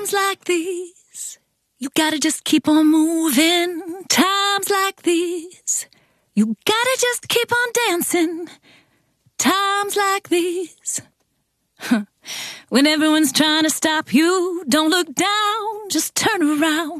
Times like these, you gotta just keep on moving. Times like these, you gotta just keep on dancing. Times like these, when everyone's trying to stop you, don't look down, just turn around.